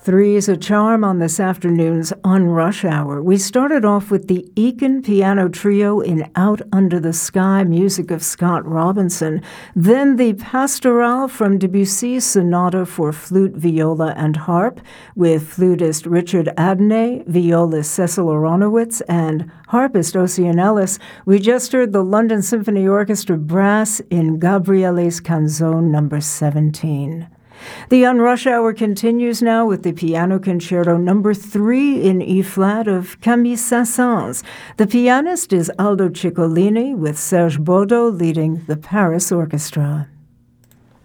Three is a charm on this afternoon's On Rush Hour. We started off with the Eakin Piano Trio in Out Under the Sky, music of Scott Robinson. Then the Pastorale from Debussy's Sonata for Flute, Viola, and Harp, with flutist Richard Adney, violist Cecil Aronowitz, and harpist Ocean Ellis. We just heard the London Symphony Orchestra Brass in Gabriele's Canzone No. 17. The On Rush Hour continues now with the Piano Concerto No. 3 in E-flat of Camille Saint-Saëns. The pianist is Aldo Ciccolini, with Serge Bodo leading the Paris Orchestra.